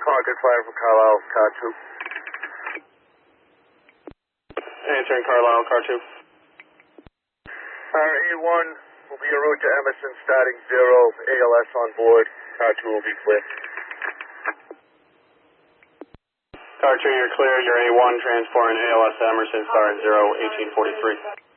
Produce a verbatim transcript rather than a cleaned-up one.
Concord Fire from Carlisle, car two. Answering Carlisle, car two. Our A one will be en route to Emerson starting zero, A L S on board, car two will be clear. Car two, you're clear, you're A one transporting A L S to Emerson starting zero, eighteen forty-three.